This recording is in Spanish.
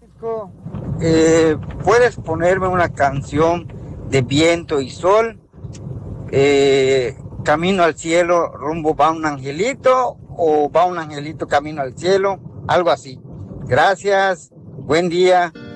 ¿Puedes ponerme una canción de viento y sol? Camino al cielo, rumbo va un angelito o va un angelito camino al cielo, algo así. Gracias, buen día.